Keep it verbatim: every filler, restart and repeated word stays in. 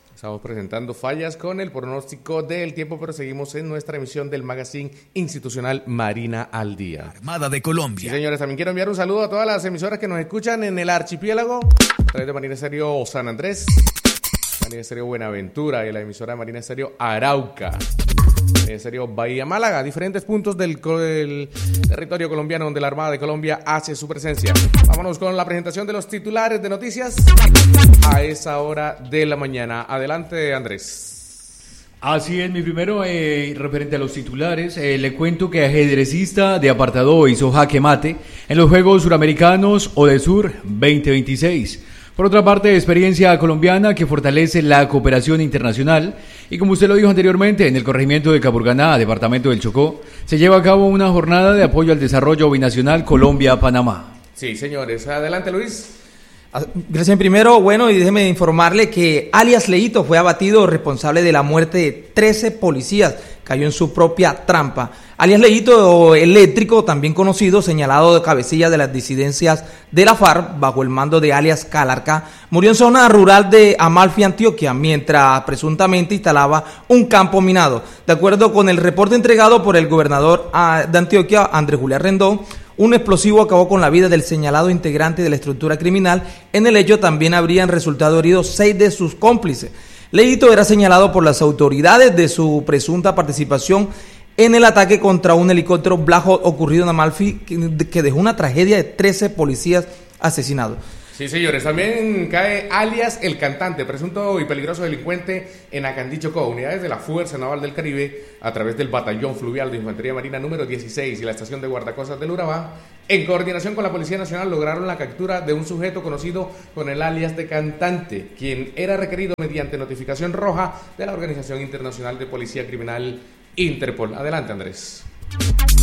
Estamos presentando fallas con el pronóstico del tiempo, pero seguimos en nuestra emisión del magazine institucional Marina al Día. Armada de Colombia. Sí, señores, también quiero enviar un saludo a todas las emisoras que nos escuchan en el archipiélago, a través de Marina Estéreo San Andrés, Marina Estéreo Buenaventura y la emisora de Marina Estéreo Arauca, Marina Estéreo Bahía Málaga, diferentes puntos del, del territorio colombiano donde la Armada de Colombia hace su presencia. Vámonos con la presentación de los titulares de noticias a esa hora de la mañana. Adelante, Andrés. Así es, mi primero eh, referente a los titulares, eh, le cuento que ajedrecista de apartado hizo jaque mate en los Juegos Suramericanos Odesur veinte veintiséis. Por otra parte, experiencia colombiana que fortalece la cooperación internacional y como usted lo dijo anteriormente, en el corregimiento de Capurganá, departamento del Chocó, se lleva a cabo una jornada de apoyo al desarrollo binacional Colombia-Panamá. Sí, señores. Adelante, Luis. Gracias. Primero, bueno, y déjeme informarle que alias Leito fue abatido responsable de la muerte de trece policías. Cayó en su propia trampa. Alias Leito, eléctrico, también conocido, señalado de cabecilla de las disidencias de la FARC, bajo el mando de alias Calarca, murió en zona rural de Amalfi, Antioquia, mientras presuntamente instalaba un campo minado. De acuerdo con el reporte entregado por el gobernador de Antioquia, Andrés Julián Rendón, un explosivo acabó con la vida del señalado integrante de la estructura criminal. En el hecho también habrían resultado heridos seis de sus cómplices. Leito era señalado por las autoridades de su presunta participación en el ataque contra un helicóptero Black Hawk ocurrido en Amalfi, que dejó una tragedia de trece policías asesinados. Sí, señores, también cae alias El Cantante, presunto y peligroso delincuente en Acandí, Chocó. Unidades de la Fuerza Naval del Caribe, a través del Batallón Fluvial de Infantería Marina número dieciséis y la Estación de Guardacostas del Urabá, en coordinación con la Policía Nacional, lograron la captura de un sujeto conocido con el alias de Cantante, quien era requerido mediante notificación roja de la Organización Internacional de Policía Criminal Interpol. Adelante, Andrés.